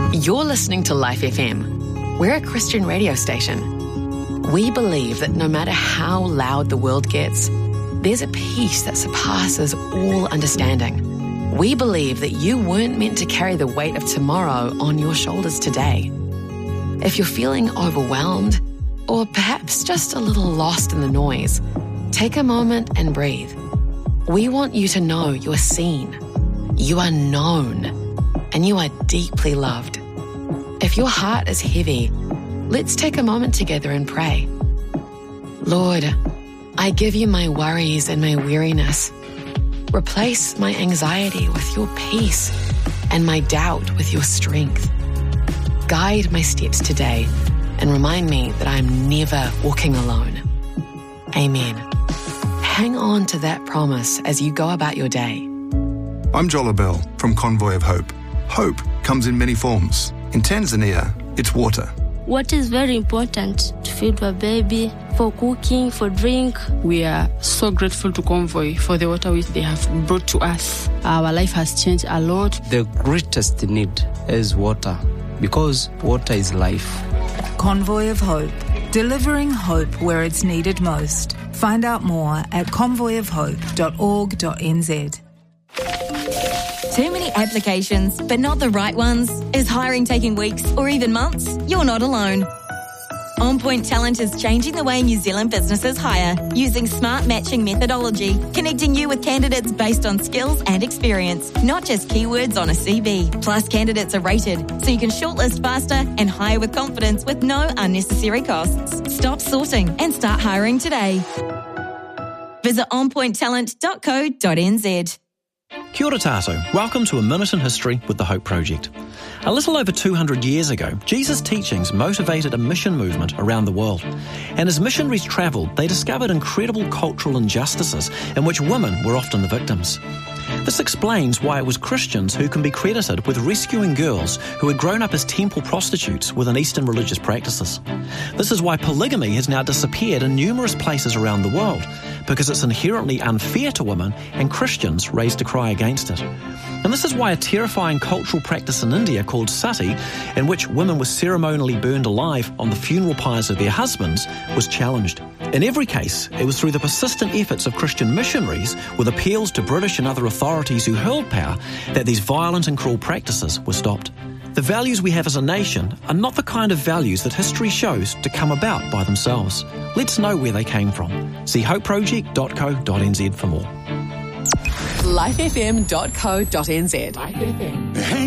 You're listening to Life FM. We're a Christian radio station. We believe that no matter how loud the world gets, there's a peace that surpasses all understanding. We believe that you weren't meant to carry the weight of tomorrow on your shoulders today. If you're feeling overwhelmed, or perhaps just a little lost in the noise, take a moment and breathe. We want you to know you are seen, you are known, and you are deeply loved. If your heart is heavy, let's take a moment together and pray. Lord, I give you my worries and my weariness. Replace my anxiety with your peace and my doubt with your strength. Guide my steps today and remind me that I'm never walking alone. Amen. Hang on to that promise as you go about your day. I'm Joel Bell from Convoy of Hope. Hope comes in many forms. In Tanzania, it's water. Water is very important to feed a baby, for cooking, for drink. We are so grateful to Convoy for the water which they have brought to us. Our life has changed a lot. The greatest need is water, because water is life. Convoy of Hope, delivering hope where it's needed most. Find out more at convoyofhope.org.nz. Too many applications, but not the right ones? Is hiring taking weeks or even months? You're not alone. On Point Talent is changing the way New Zealand businesses hire, using smart matching methodology, connecting you with candidates based on skills and experience, not just keywords on a CV. Plus, candidates are rated, so you can shortlist faster and hire with confidence with no unnecessary costs. Stop sorting and start hiring today. Visit onpointtalent.co.nz. Kia ora tātou. Welcome to A Minute in History with the Hope Project. A little over 200 years ago, Jesus' teachings motivated a mission movement around the world. And as missionaries travelled, they discovered incredible cultural injustices in which women were often the victims. This explains why it was Christians who can be credited with rescuing girls who had grown up as temple prostitutes within Eastern religious practices. This is why polygamy has now disappeared in numerous places around the world, because it's inherently unfair to women, and Christians raised a cry against it. And this is why a terrifying cultural practice in India called sati, in which women were ceremonially burned alive on the funeral pyres of their husbands, was challenged. In every case, it was through the persistent efforts of Christian missionaries, with appeals to British and other authorities who held power, that these violent and cruel practices were stopped. The values we have as a nation are not the kind of values that history shows to come about by themselves. Let's know where they came from. See hopeproject.co.nz for more. lifefm.co.nz. Hey.